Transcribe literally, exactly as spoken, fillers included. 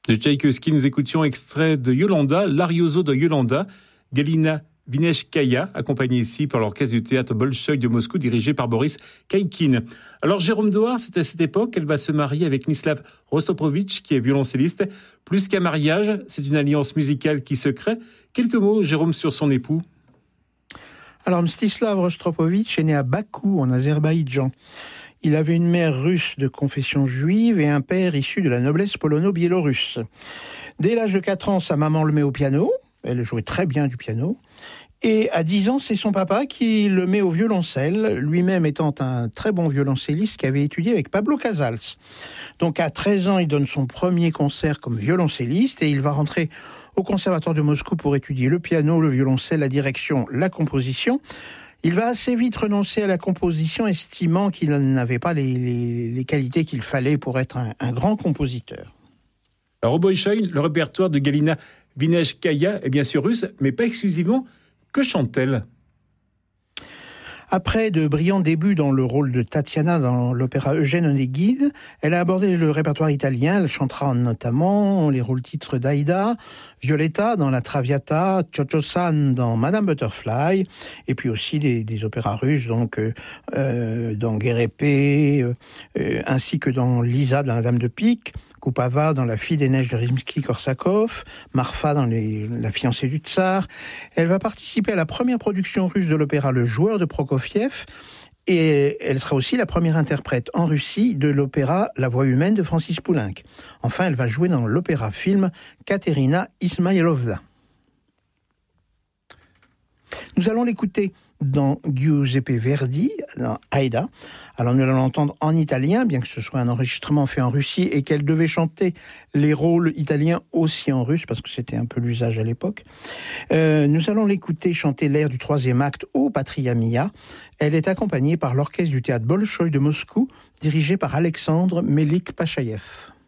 De Tchaïkovski, nous écoutions extrait de Yolanda, l'Arioso de Yolanda, Galina Vineshkaya, accompagnée ici par l'orchestre du théâtre Bolchoï de Moscou, dirigé par Boris Kaikin. Alors Jérôme Doar, c'est à cette époque qu'elle va se marier avec Mislav Rostropovitch, qui est violoncelliste. Plus qu'un mariage, c'est une alliance musicale qui se crée. Quelques mots, Jérôme, sur son époux. Alors Mstislav Rostropovitch est né à Bakou, en Azerbaïdjan. Il avait une mère russe de confession juive et un père issu de la noblesse polono-biélorusse. Dès l'âge de quatre ans, sa maman le met au piano. Elle jouait très bien du piano. Et à dix ans, c'est son papa qui le met au violoncelle, lui-même étant un très bon violoncelliste qui avait étudié avec Pablo Casals. Donc à treize ans, il donne son premier concert comme violoncelliste et il va rentrer au Conservatoire de Moscou pour étudier le piano, le violoncelle, la direction, la composition. Il va assez vite renoncer à la composition, estimant qu'il n'avait pas les, les, les qualités qu'il fallait pour être un, un grand compositeur. Alors au Bolchoï, le répertoire de Galina Vineshkaya est bien sûr russe, mais pas exclusivement. Que chante-t-elle ? Après de brillants débuts dans le rôle de Tatiana dans l'opéra Eugène Onegin, elle a abordé le répertoire italien. Elle chantera notamment les rôles-titres d'Aïda, Violetta dans La Traviata, Cho-Cho-san dans Madame Butterfly, et puis aussi des, des opéras russes, donc euh, dans Guerépé, euh, ainsi que dans Lisa dans La Dame de Pique, Kupava dans La Fille des Neiges de Rimsky-Korsakov, Marfa dans les, La fiancée du Tsar. Elle va participer à la première production russe de l'opéra Le Joueur de Prokofiev, et elle sera aussi la première interprète en Russie de l'opéra La Voix humaine de Francis Poulenc. Enfin, elle va jouer dans l'opéra-film Katerina Ismailovna. Nous allons l'écouter dans Giuseppe Verdi, dans Aïda. Alors nous allons l'entendre en italien, bien que ce soit un enregistrement fait en Russie et qu'elle devait chanter les rôles italiens aussi en russe, parce que c'était un peu l'usage à l'époque. Euh, nous allons l'écouter chanter l'air du troisième acte au Patria Mia. Elle est accompagnée par l'orchestre du théâtre Bolchoï de Moscou, dirigé par Alexandre Melik-Pachaïev.